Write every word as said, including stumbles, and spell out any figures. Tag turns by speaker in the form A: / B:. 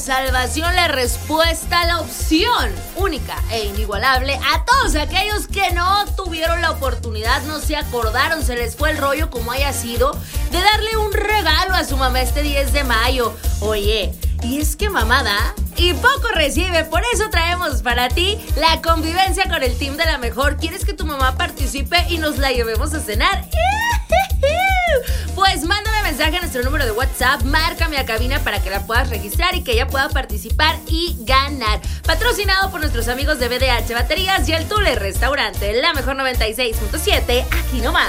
A: salvación, la respuesta, la opción única e inigualable a todos aquellos que no tuvieron la oportunidad, no se acordaron, se les fue el rollo como haya sido, de darle un regalo a su mamá este diez de mayo. Oye, y es que mamá da y poco recibe, por eso traemos para ti la convivencia con el team de La Mejor. ¿Quieres que tu mamá participe y nos la llevemos a cenar? Pues mándame mensaje a nuestro número de WhatsApp, márcame a cabina para que la puedas registrar y que ella pueda participar y ganar. Patrocinado por nuestros amigos de B D H Baterías y el Tule Restaurante, La Mejor noventa y seis punto siete, aquí nomás.